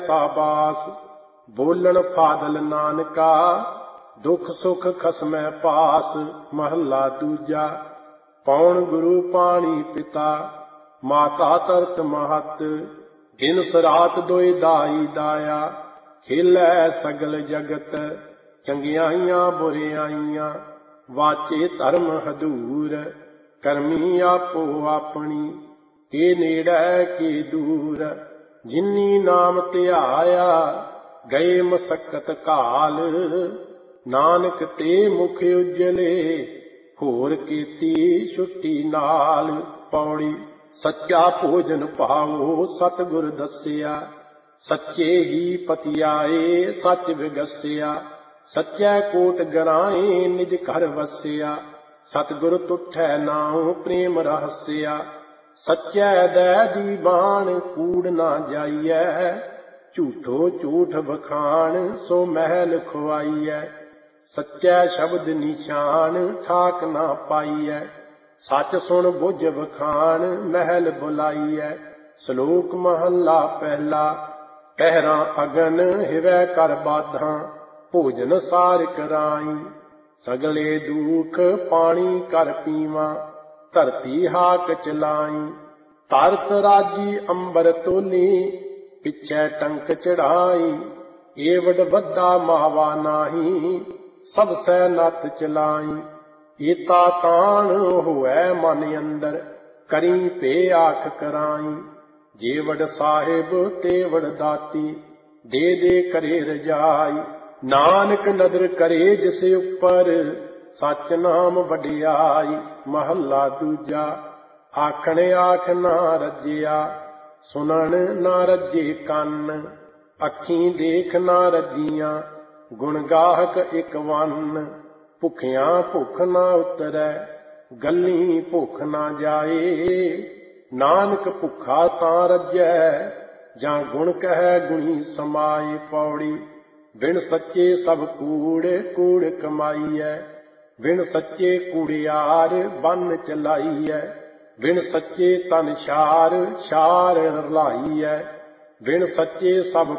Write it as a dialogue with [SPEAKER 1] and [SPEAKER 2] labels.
[SPEAKER 1] ਸਾਬਾਸ ਬੋਲਣ ਫਾਦਲ ਨਾਨਕਾ, ਦੁਖ ਸੁਖ ਖਸਮੈ ਪਾਸ। ਮਹੱਲਾ ਦੂਜਾ। ਪੌਣ ਗੁਰੂ ਪਾਣੀ ਪਿਤਾ, ਮਾਤਾ ਤਰਤ ਮਹਤ। ਦਿਨਸ ਰਾਤ ਦੋਇ ਦਾਈ ਦਾਇਆ, ਖੇਲੈ ਸਗਲ ਜਗਤ। ਚੰਗਿਆਈਆਂ ਬੁਰਿਆਈਆਂ, ਵਾਚੇ ਧਰਮ ਹਦੂਰ। ਕਰਮੀ ਆਪੋ ਆਪਣੀ, ਕੇ ਨੇੜੈ ਕੇ ਦੂਰ। ਜਿਨੀ ਨਾਮ ਧਿਆਇਆ, ਗਏ ਮਸਕਤ ਕਾਲ। ਨਾਨਕ ਤੇ ਮੁਖ ਉਜਲੇ, ਹੋਰ ਕੀਤੀ ਛੁੱਟੀ ਨਾਲ। ਪੌੜੀ। ਸੱਚਾ ਭੋਜਨ ਭਾਵੋ ਸਤਿਗੁਰ ਦੱਸਿਆ, ਸੱਚੇ ਹੀ ਪਤਿਆਏ ਸੱਚ ਵਿਗਸਿਆ। ਸੱਚੈ ਕੋਟ ਗਰਾਏ ਨਿਜ ਘਰ ਵਸਿਆ, ਸਤਿਗੁਰ ਤੁਠੈ ਨਾਉ ਪ੍ਰੇਮ ਰਹਸਿਆ। ਸੱਚੈ ਦਇਆ ਦੀ ਬਾਣ ਕੂੜ ਨਾ ਜਾਈਐ, ਝੂਠੋ ਝੂਠ ਬਖਾਣ ਸੋ ਮਹਿਲ ਖੁਆਈਐ। ਸੱਚੈ ਸ਼ਬਦ ਨਿਸ਼ਾਨ ਠਾਕ ਨਾ ਪਾਈਐ, ਸੱਚ ਸੁਣ ਬੁੱਝ ਬਖਾਣ ਮਹਿਲ ਬੁਲਾਈਐ। ਸ਼ਲੋਕ ਮਹੱਲਾ ਪਹਿਲਾ। ਪਹਿਰਾਂ ਅਗਨ ਹਿਵੈ ਕਰ ਬਾਧਾਂ, ਭੋਜਨ ਸਾਰ ਕਰਾਈ। ਸਗਲੇ ਦੁਖ ਪਾਣੀ ਕਰ ਪੀਵਾਂ, ਧਰਤੀ ਹਾਕ ਚਲਾਈ। ਧਰਤ ਰਾਜੀ ਅੰਬਰ ਤੋਲੀ, ਪਿਛੈ ਟੰਕ ਚੜਾਈ। ਏਵਡ ਵੱਡਾ ਮਾਵਾ ਨਾਹੀ, ਸਭ ਸੈ ਨੱਥ ਚਲਾਈ। ਏਤਾ ਤਾਣ ਹੋਵੈ ਮਨ ਅੰਦਰ, ਕਰੀ ਭੇ ਆਖ ਕਰਾਈ। ਜੇਵਡ ਸਾਹਿਬ ਤੇਵਡ ਦਾਤੀ, ਦੇ ਦੇ ਕਰੇ ਰਜਾਈ। ਨਾਨਕ ਨਦਰ ਕਰੇ ਜਿਸ ਉੱਪਰ, ਸੱਚ ਨਾਮ ਵਡਿਆਈ। ਮਹੱਲਾ ਦੂਜਾ। ਆਖਣ ਆਖ ਨਾ ਰੱਜਿਆ, ਸੁਣਨ ਨਾ ਰੱਜੇ ਕੰਨ। ਅੱਖੀਂ ਦੇਖ ਨਾ ਰੱਜੀਆਂ, ਗੁਣ ਗਾਹਕ ਇਕ ਵੰਨ। ਭੁੱਖਿਆਂ ਭੁੱਖ ਨਾ ਉਤਰੈ, ਗੱਲੀ ਭੁੱਖ ਨਾ ਜਾਏ। ਨਾਨਕ ਭੁੱਖਾ ਤਾਂ ਰੱਜੈ, ਜਾਂ ਗੁਣ ਕਹੈ ਗੁਣੀ ਸਮਾਏ। ਪੌੜੀ। ਬਿਨ ਸੱਚੇ ਸਭ ਕੂੜ ਕੂੜ ਕਮਾਈਐ, ਬਿਨ ਸੱਚੇ ਕੂੜਿਆਰ ਬੰਨ ਚਲਾਈਐ। ਬਿਨ ਸੱਚੇ ਤਨ ਛਾਰ ਛਾਰ ਰਲਾਈਐ, ਬਿਨ ਸੱਚੇ ਸਭ